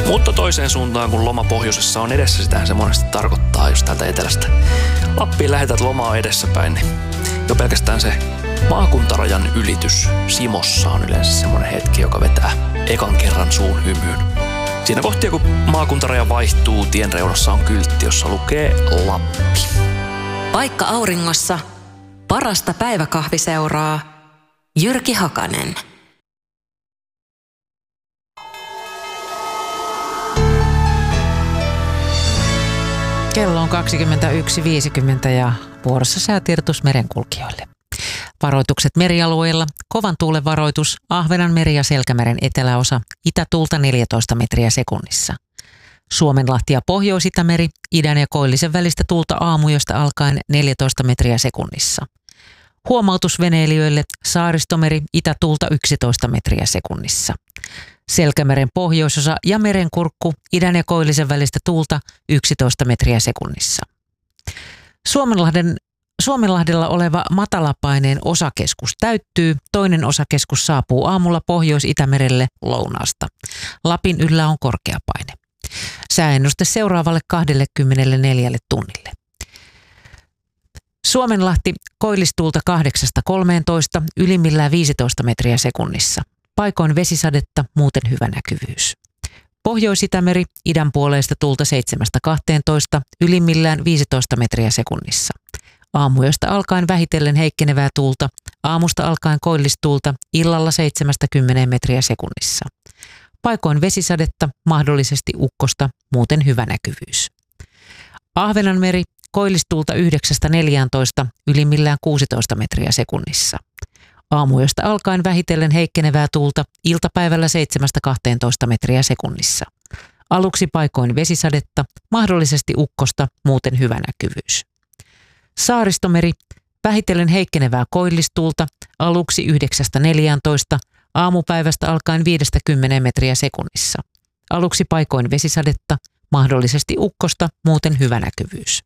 Mutta toiseen suuntaan, kun loma pohjoisessa on edessä, sitähän se monesti tarkoittaa, jos täältä etelästä Lappiin lähetät lomaa edessäpäin, niin jo pelkästään se maakuntarajan ylitys Simossa on yleensä semmoinen hetki, joka vetää ekan kerran suun hymyyn. Siinä kohtia, kun maakuntaraja vaihtuu, tien reunassa on kyltti, jossa lukee Lappi. Paikka auringossa, parasta päiväkahviseuraa, Jyrki Hakanen. Kello on 21.50 ja vuorossa säätiedotus merenkulkijoille. Varoitukset merialueilla, kovan tuulen varoitus, Ahvenanmeri ja Selkämeren eteläosa, itätuulta 14 metriä sekunnissa. Suomenlahti ja Pohjois-Itämeri, idän ja koillisen välistä tuulta aamuyöstä alkaen 14 metriä sekunnissa. Huomautus veneilijöille, Saaristomeri, itätuulta 11 metriä sekunnissa. Selkämeren pohjoisosa ja merenkurkku, idän ja koillisen välistä tuulta 11 metriä sekunnissa. Suomenlahdella oleva matalapaineen osakeskus täyttyy, toinen osakeskus saapuu aamulla Pohjois-Itämerelle lounaasta. Lapin yllä on korkea paine. Sääennuste seuraavalle 24 tunnille. Suomenlahti koillistuulta 8–13, ylimmillään 15 metriä sekunnissa. Paikoin vesisadetta, muuten hyvä näkyvyys. Pohjois-Itämeri, idän puoleista tuulta 7–12, ylimmillään 15 metriä sekunnissa. Aamuyöstä alkaen vähitellen heikkenevää tuulta, aamusta alkaen koillistuulta, illalla 7–10 metriä sekunnissa. Paikoin vesisadetta, mahdollisesti ukkosta, muuten hyvä näkyvyys. Ahvenanmeri, koillistuulta 9–14, ylimmillään 16 metriä sekunnissa. Aamuyöstä alkaen vähitellen heikkenevää tuulta, iltapäivällä 7–12 metriä sekunnissa. Aluksi paikoin vesisadetta, mahdollisesti ukkosta, muuten hyvä näkyvyys. Saaristomeri, vähitellen heikkenevää koillistuulta, aluksi 9–14, aamupäivästä alkaen 5–10 metriä sekunnissa. Aluksi paikoin vesisadetta, mahdollisesti ukkosta, muuten hyvä näkyvyys.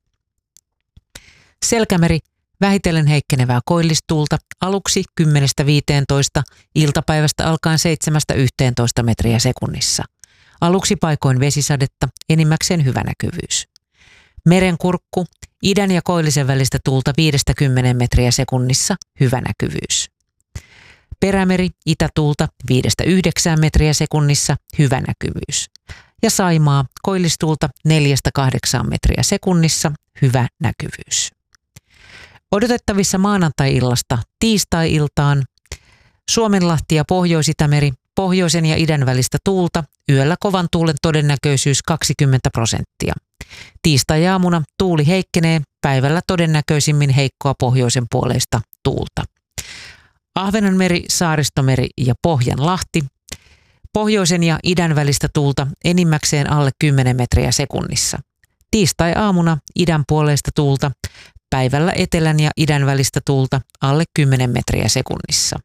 Selkämeri, vähitellen heikkenevää koillistuulta, aluksi 10–15, iltapäivästä alkaen 7–11 metriä sekunnissa. Aluksi paikoin vesisadetta, enimmäkseen hyvä näkyvyys. Merenkurkku, idän ja koillisen välistä tuulta 5–10 metriä sekunnissa, hyvä näkyvyys. Perämeri, itätuulta 5–9 metriä sekunnissa, hyvä näkyvyys. Ja Saimaa, koillistuulta 4–8 metriä sekunnissa, hyvä näkyvyys. Odotettavissa maanantai-illasta tiistai-iltaan Suomenlahti ja Pohjois-Itämeri, pohjoisen ja idän välistä tuulta, yöllä kovan tuulen todennäköisyys 20%. Tiistai-aamuna tuuli heikkenee, päivällä todennäköisimmin heikkoa pohjoisen puoleista tuulta. Ahvenanmeri, Saaristomeri ja Pohjanlahti, pohjoisen ja idän välistä tuulta enimmäkseen alle 10 metriä sekunnissa. Tiistai-aamuna idän puoleista tuulta, päivällä etelän ja idän välistä tuulta alle 10 metriä sekunnissa.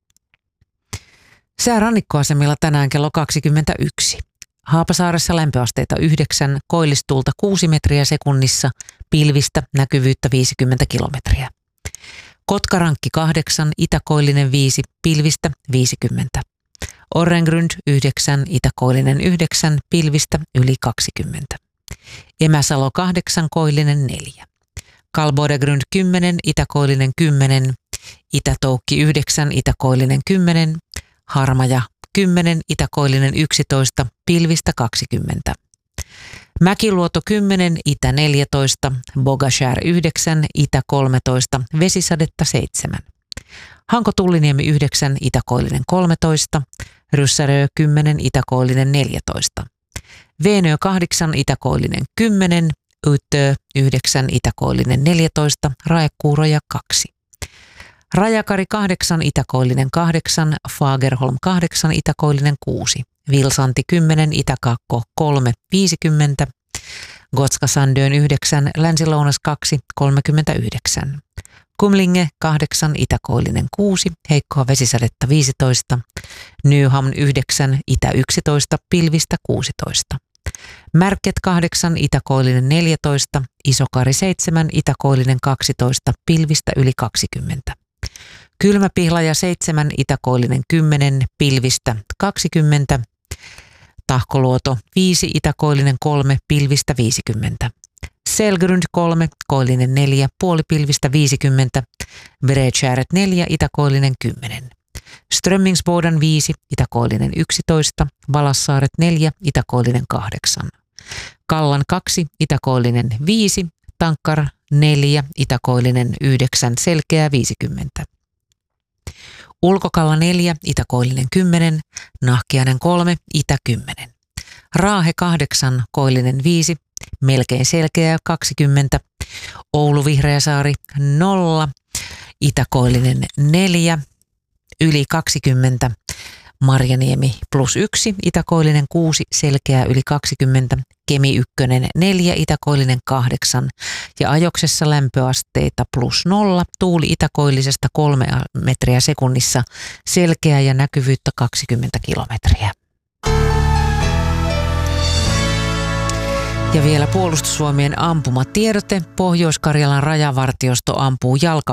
Sää rannikkoasemilla tänään kello 21. Haapasaaressa lämpöasteita 9, koillistuulta 6 metriä sekunnissa, pilvistä, näkyvyyttä 50 kilometriä. Kotkarankki 8, itäkoillinen 5, pilvistä 50. Orrengrund 9, itäkoillinen 9, pilvistä yli 20. Emäsalo 8, koillinen 4. Kalbodegrund 10, itäkoillinen 10, Itätoukki 9, itäkoillinen 10, Harmaja 10, itäkoillinen 11, pilvistä 20. Mäkiluoto 10, itä 14, Bogashär 9, itä 13, vesisadetta 7. Hanko Tulliniemi 9, itäkoillinen 13, Ryssärö 10, itäkoillinen 14. Veenö 8, itäkoillinen 10, Utö 9, itäkoillinen 14, Raekuuroja 2. Rajakari 8, itäkoillinen 8, Fagerholm 8, itäkoillinen 6. Vilsanti 10, itäkaakko 3, 50. Gotska-Sandön 9, länsi-lounas 2, 39. Kumlinge 8, itäkoillinen 6, heikkoa vesisadetta 15. Nyhamn 9, itä 11, pilvistä 16. Märket 8, itäkoillinen 14, Isokari 7, itäkoillinen 12, pilvistä yli 20. Kylmäpihlaja 7, itäkoillinen 10, pilvistä 20. Tahkoluoto 5, Itä-Koillinen 3, pilvistä 50. Selgrund 3, Koillinen 4, puolipilvistä 50. Bredkärret 4, Itä-Koillinen 10. Strömmingsboden 5, Itä-Koillinen 11, Valassaaret 4, Itä-Koillinen 8. Kallan 2, Itä-Koillinen 5, Tankkar 4, Itä-Koillinen 9, Selkeä 50. Ulkokalla 4, Itä-Koillinen 10, Nahkiainen 3, Itä 10. Raahe 8, Koillinen 5, melkein Selkeä 20. Oulu Vihreäsaari 0, Itä-Koillinen 4, yli 20. Marjaniemi +1, Itä-Koillinen 6, Selkeä yli 20. Kemi 1, 4, Itä-Koillinen 8 ja Ajoksessa lämpöasteita +0, tuuli Itä-Koillisesta 3 metriä sekunnissa, Selkeä ja näkyvyyttä 20 kilometriä. Ja vielä Puolustusvoimien ampumatiedote. Pohjois-Karjalan rajavartiosto ampuu